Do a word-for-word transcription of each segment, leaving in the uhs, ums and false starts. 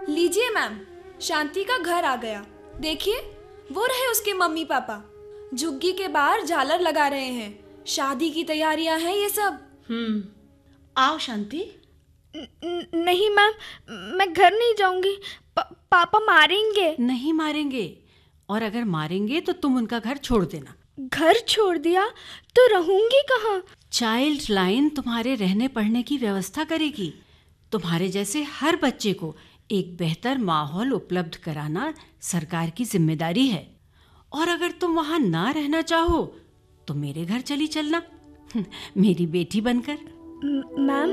लीजिए मैम, शांति का घर आ गया। देखिए, वो रहे उसके मम्मी पापा। झुग्गी के बाहर झालर लगा रहे हैं। शादी की तैयारियां हैं ये सब। हम्म आओ शांति। न- नहीं मैम, मैं घर नहीं जाऊंगी। प- पापा मारेंगे। नहीं मारेंगे, और अगर मारेंगे तो तुम उनका घर छोड़ देना। घर छोड़ दिया तो रहूंगी कहाँ? चाइल्ड लाइन तुम्हारे रहने पढ़ने की व्यवस्था करेगी। तुम्हारे जैसे हर बच्चे को एक बेहतर माहौल उपलब्ध कराना सरकार की जिम्मेदारी है। और अगर तुम वहां ना रहना चाहो तो मेरे घर चली चलना, मेरी बेटी बनकर। म- मैम,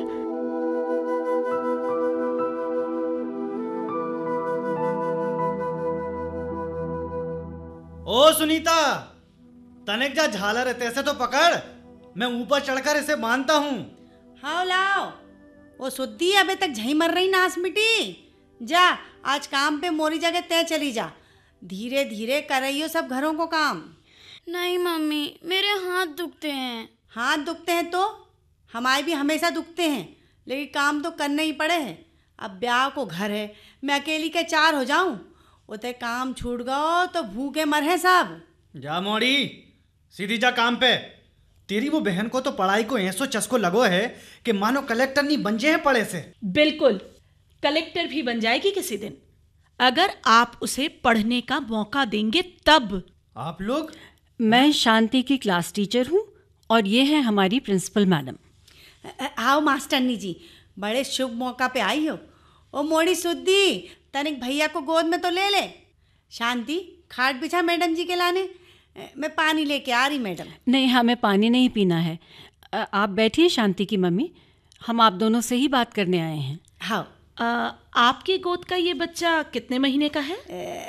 ओ सुनीता, तनिक जा झालर है तैसे तो पकड़, मैं ऊपर चढ़कर इसे बांधता हूँ। हाँ लाओ। वो सुद्दी अबे तक झई मर रही नास मिटी। जा आज काम पे मोरी जगह तय चली जा। धीरे धीरे कर रही हो सब घरों को काम। नहीं मम्मी, मेरे हाथ दुखते हैं। हाथ दुखते हैं तो हमारे भी हमेशा दुखते हैं, लेकिन काम तो करने ही पड़े हैं। अब ब्याह को घर है, मैं अकेली के चार हो जाऊं, उते काम छूट गओ तो भूखे मर हैं सब। जा मोड़ी, सीधी जा काम पे। तेरी वो बहन को तो पढ़ाई को ऐसो चस्को लगो है कि मानो कलेक्टर नहीं बन जाए पढ़े से। बिल्कुल, कलेक्टर भी बन जाएगी किसी दिन, अगर आप उसे पढ़ने का मौका देंगे तब। आप लोग? मैं शांति की क्लास टीचर हूँ और ये है हमारी प्रिंसिपल मैडम। आओ मास्टरनी जी, बड़े शुभ मौका पे आई हो। ओ मोड़ी सुद्दी, तनिक भैया को गोद में तो ले ले। शांति, खाट बिछा मैडम जी के लाने। मैं पानी लेके आ रही मैडम। नहीं, हमें पानी नहीं पीना है। अ, आप बैठिए शांति की मम्मी, हम आप दोनों से ही बात करने आए हैं। हाँ। आ, आपकी गोद का ये बच्चा कितने महीने का है?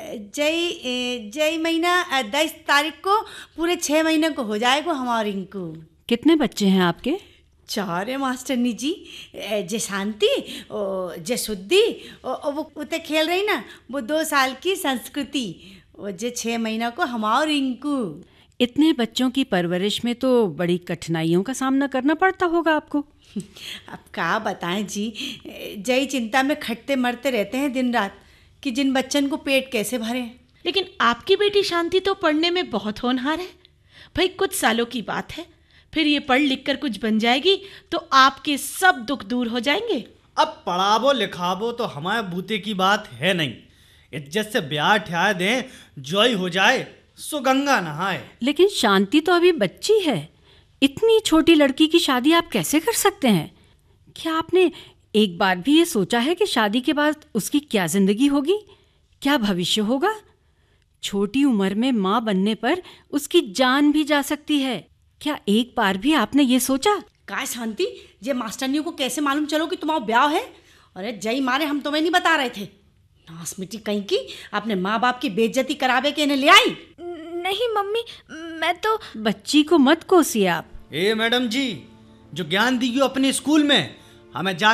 जय जय महीना दस तारीख को पूरे छः महीने को हो जाएगा हमारे इनको। कितने बच्चे हैं आपके? चार है मास्टरनी जी। जय शांति, जय शुद्धि, वो उते खेल रही ना, वो दो साल की संस्कृति, वो जे छः महीना को हमारे रिंकू। इतने बच्चों की परवरिश में तो बड़ी कठिनाइयों का सामना करना पड़ता होगा आपको। अब क्या बताएं जी, जय चिंता में खटते मरते रहते हैं दिन रात कि जिन बच्चन को पेट कैसे भरे। लेकिन आपकी बेटी शांति तो पढ़ने में बहुत होनहार है भाई। कुछ सालों की बात है, फिर ये पढ़ लिख कर कुछ बन जाएगी तो आपके सब दुख दूर हो जाएंगे। अब पढ़ाबो लिखाबो तो हमारे बूते की बात है नहीं। इज्जत से ब्याह ठिया दें, जॉय हो जाए सो गंगा नहाए। लेकिन शांति तो अभी बच्ची है। इतनी छोटी लड़की की शादी आप कैसे कर सकते हैं? क्या आपने एक बार भी ये सोचा है कि शादी के बाद उसकी क्या जिंदगी होगी, क्या भविष्य होगा? छोटी उम्र में माँ बनने पर उसकी जान भी जा सकती है। क्या एक बार भी आपने ये सोचा? का शांति, जे मास्टरनियों को कैसे मालूम चलो कि तुम्हारा ब्याह है? अरे जय मारे, हम तुम्हें नहीं बता रहे थे। नास मिट्टी कहीं की, अपने माँ बाप की बेइज्जती करावे के इन्हें ले आई। नहीं मम्मी, मैं तो। बच्ची को मत कोसिए आप। ए मैडम जी, जो ज्ञान दी अपने स्कूल में, हमें जा